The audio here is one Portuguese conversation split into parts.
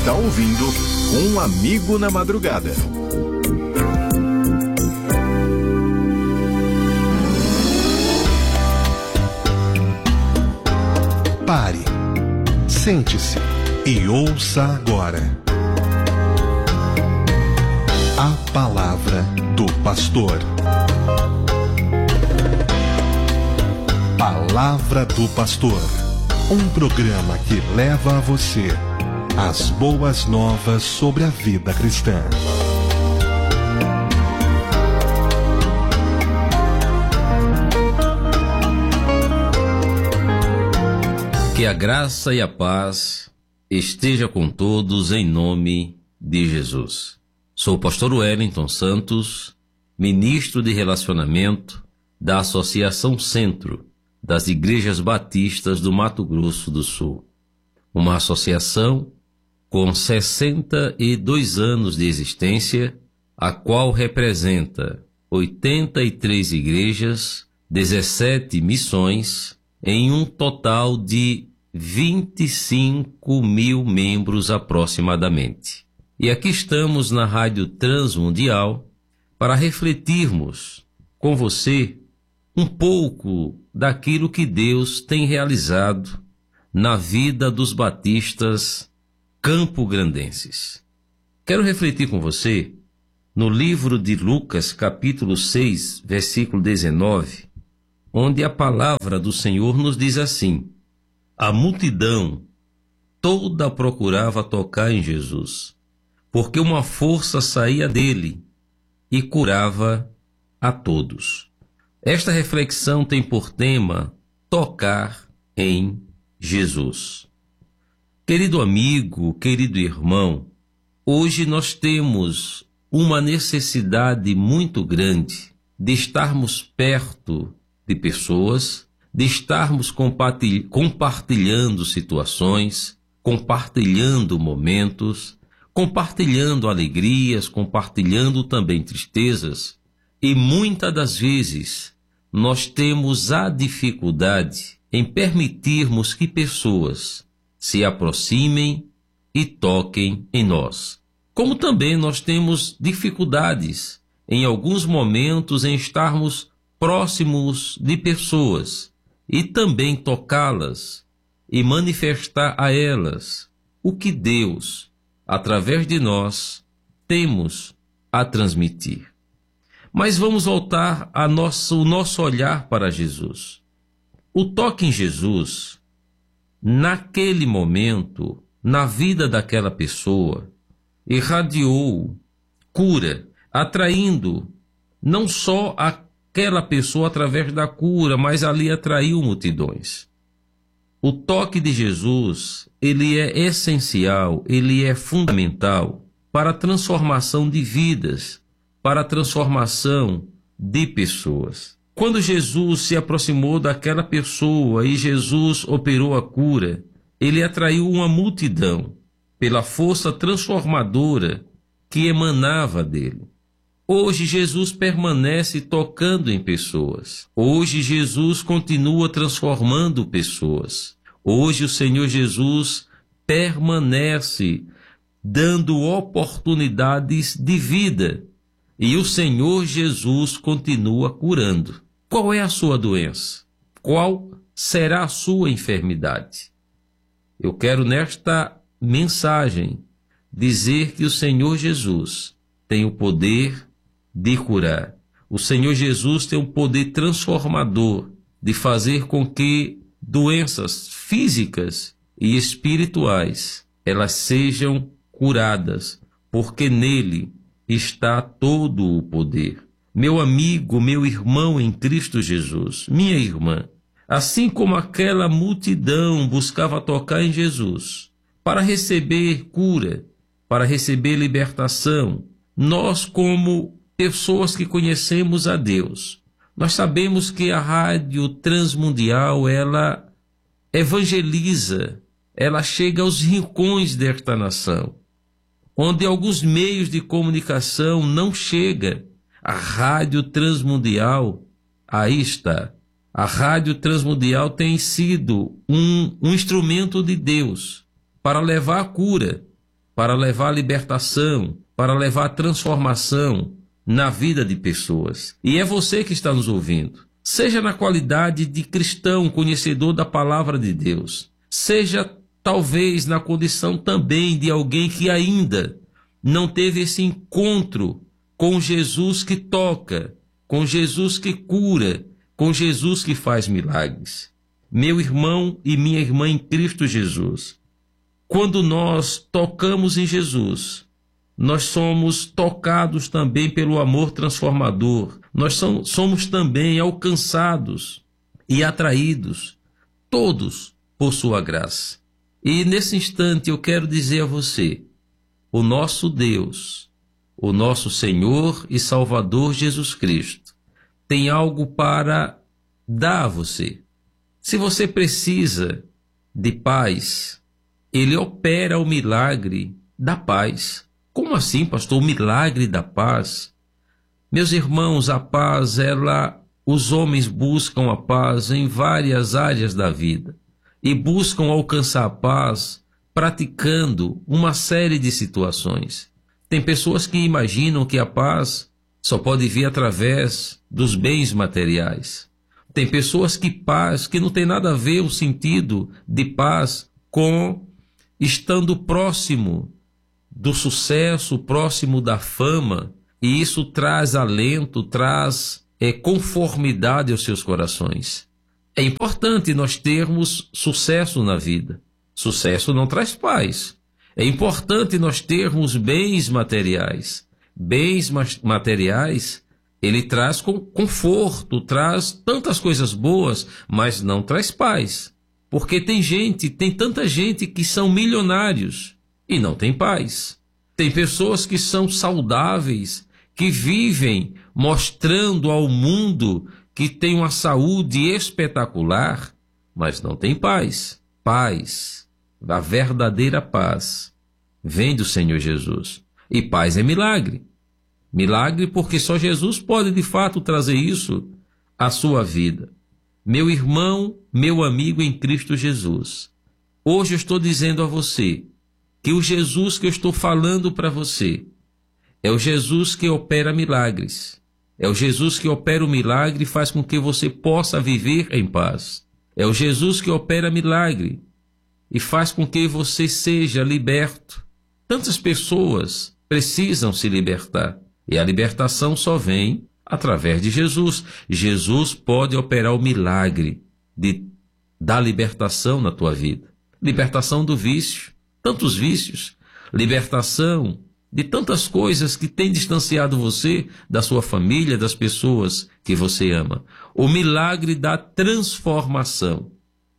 está ouvindo Um Amigo na Madrugada. Pare, sente-se e ouça agora a palavra do pastor. Palavra do Pastor, um programa que leva a você as boas novas sobre a vida cristã. Que a graça e a paz esteja com todos em nome de Jesus. Sou o pastor Wellington Santos, ministro de relacionamento da Associação Centro das Igrejas Batistas do Mato Grosso do Sul. Uma associação com 62 anos de existência, a qual representa 83 igrejas, 17 missões, em um total de 25 mil membros aproximadamente. E aqui estamos na Rádio Transmundial para refletirmos com você um pouco daquilo que Deus tem realizado na vida dos batistas campograndenses. Quero refletir com você no livro de Lucas, capítulo 6, versículo 19, onde a palavra do Senhor nos diz assim: a multidão toda procurava tocar em Jesus, porque uma força saía dele e curava a todos. Esta reflexão tem por tema tocar em Jesus. Querido amigo, querido irmão, hoje nós temos uma necessidade muito grande de estarmos perto de pessoas, de estarmos compartilhando situações, compartilhando momentos, compartilhando alegrias, compartilhando também tristezas. E muitas das vezes nós temos a dificuldade em permitirmos que pessoas se aproximem e toquem em nós. Como também nós temos dificuldades em alguns momentos em estarmos próximos de pessoas e também tocá-las e manifestar a elas o que Deus, através de nós, temos a transmitir. Mas vamos voltar o nosso olhar para Jesus. O toque em Jesus, naquele momento, na vida daquela pessoa, irradiou cura, atraindo não só aquela pessoa através da cura, mas ali atraiu multidões. O toque de Jesus, ele é essencial, ele é fundamental para a transformação de vidas, para a transformação de pessoas. Quando Jesus se aproximou daquela pessoa e Jesus operou a cura, ele atraiu uma multidão pela força transformadora que emanava dele. Hoje Jesus permanece tocando em pessoas. Hoje Jesus continua transformando pessoas. Hoje o Senhor Jesus permanece dando oportunidades de vida. E o Senhor Jesus continua curando. Qual é a sua doença? Qual será a sua enfermidade? Eu quero nesta mensagem dizer que o Senhor Jesus tem o poder de curar. O Senhor Jesus tem o poder transformador de fazer com que doenças físicas e espirituais elas sejam curadas, porque nele está todo o poder. Meu amigo, meu irmão em Cristo Jesus, minha irmã, assim como aquela multidão buscava tocar em Jesus para receber cura, para receber libertação, nós, como pessoas que conhecemos a Deus, nós sabemos que a Rádio Transmundial, ela evangeliza, ela chega aos rincões desta nação, onde alguns meios de comunicação não chegam. A Rádio Transmundial, aí está. A Rádio Transmundial tem sido um instrumento de Deus para levar a cura, para levar libertação, para levar transformação na vida de pessoas. E é você que está nos ouvindo. Seja na qualidade de cristão, conhecedor da palavra de Deus, seja talvez na condição também de alguém que ainda não teve esse encontro com Jesus que toca, com Jesus que cura, com Jesus que faz milagres. Meu irmão e minha irmã em Cristo Jesus, quando nós tocamos em Jesus, nós somos tocados também pelo amor transformador. Nós somos também alcançados e atraídos, todos por sua graça. E nesse instante eu quero dizer a você, o nosso Deus, o nosso Senhor e Salvador Jesus Cristo, tem algo para dar a você. Se você precisa de paz, Ele opera o milagre da paz. Como assim, pastor? O milagre da paz? Meus irmãos, a paz, os homens buscam a paz em várias áreas da vida e buscam alcançar a paz praticando uma série de situações. Tem pessoas que imaginam que a paz só pode vir através dos bens materiais. Tem pessoas que não tem nada a ver o sentido de paz com estando próximo do sucesso, próximo da fama, e isso traz alento, traz conformidade aos seus corações. É importante nós termos sucesso na vida. Sucesso não traz paz. É importante nós termos bens materiais. Bens materiais, ele traz conforto, traz tantas coisas boas, mas não traz paz. Porque tem tanta gente que são milionários e não tem paz. Tem pessoas que são saudáveis, que vivem mostrando ao mundo que tem uma saúde espetacular, mas não tem paz. Paz, a verdadeira paz, vem do Senhor Jesus. E paz é milagre. Milagre porque só Jesus pode de fato trazer isso à sua vida. Meu irmão, meu amigo em Cristo Jesus, hoje eu estou dizendo a você que o Jesus que eu estou falando para você é o Jesus que opera milagres. É o Jesus que opera o milagre e faz com que você possa viver em paz. É o Jesus que opera milagre e faz com que você seja liberto. Tantas pessoas precisam se libertar e a libertação só vem através de Jesus. Jesus pode operar o milagre da libertação na tua vida. Libertação do vício, tantos vícios, libertação de tantas coisas que têm distanciado você da sua família, das pessoas que você ama. O milagre da transformação.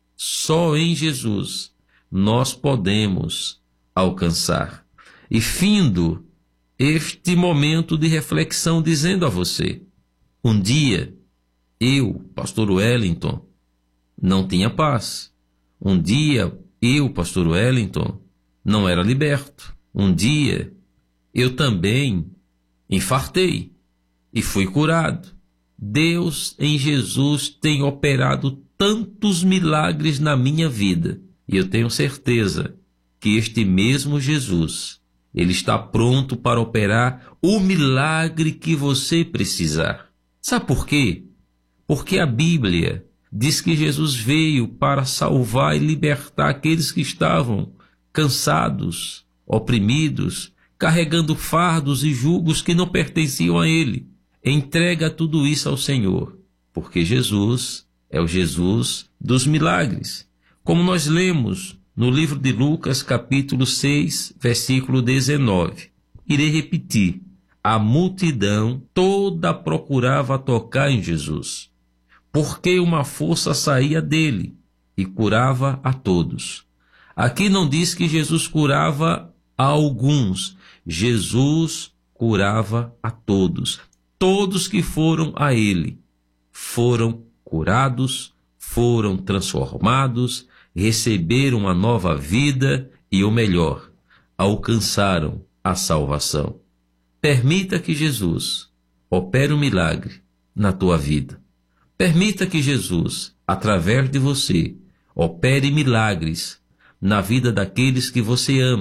Só em Jesus nós podemos alcançar. E findo este momento de reflexão dizendo a você, um dia eu, pastor Wellington, não tinha paz. Um dia eu, pastor Wellington, não era liberto. Um dia eu também infartei e fui curado. Deus em Jesus tem operado tantos milagres na minha vida. E eu tenho certeza que este mesmo Jesus, ele está pronto para operar o milagre que você precisar. Sabe por quê? Porque a Bíblia diz que Jesus veio para salvar e libertar aqueles que estavam cansados, oprimidos, carregando fardos e jugos que não pertenciam a ele. Entrega tudo isso ao Senhor, porque Jesus é o Jesus dos milagres. Como nós lemos no livro de Lucas, capítulo 6, versículo 19. Irei repetir. A multidão toda procurava tocar em Jesus, porque uma força saía dele e curava a todos. Aqui não diz que Jesus curava a alguns, Jesus curava a todos. Todos que foram a ele foram curados, foram transformados, receberam uma nova vida e, o melhor, alcançaram a salvação. Permita que Jesus opere um milagre na tua vida. Permita que Jesus, através de você, opere milagres na vida daqueles que você ama,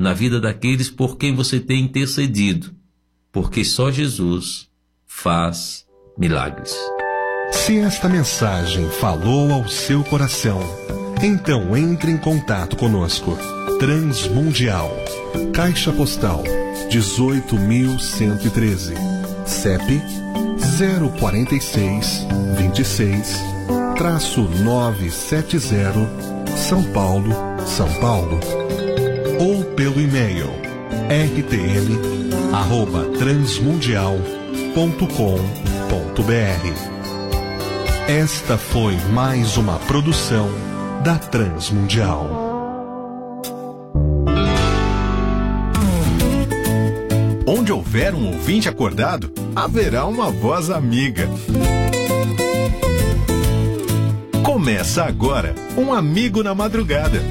na vida daqueles por quem você tem intercedido, porque só Jesus faz milagres. Se esta mensagem falou ao seu coração, então entre em contato conosco. Transmundial, Caixa Postal 18.113, CEP 046 26-970, São Paulo, São Paulo. Ou pelo e-mail rtl@transmundial.com.br. Esta foi mais uma produção da Transmundial. Onde houver um ouvinte acordado, haverá uma voz amiga. Começa agora um Amigo na Madrugada.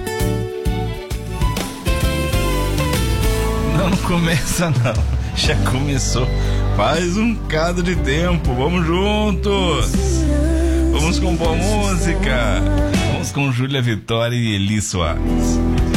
Não começa não, já começou faz um bocado de tempo. Vamos juntos, vamos compor música, vamos com Júlia Vitória e Eli Soares.